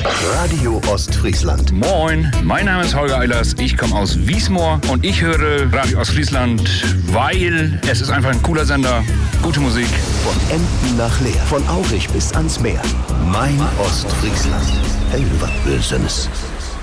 Radio Ostfriesland. Moin, mein Name ist Holger Eilers, ich komme aus Wiesmoor und ich höre Radio Ostfriesland, weil es ist einfach ein cooler Sender, gute Musik. Von Emden nach Leer, von Aurich bis ans Meer. Mein Ostfriesland. Hey, was Böses.